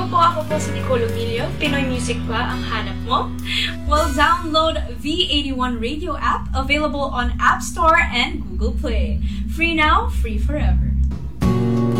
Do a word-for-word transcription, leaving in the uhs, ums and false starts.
Hello po, ako po si Nicole Umilio. Pinoy Music ba ang hanap mo? Well, download V eighty-one Radio app, available on App Store and Google Play. Free now, free forever.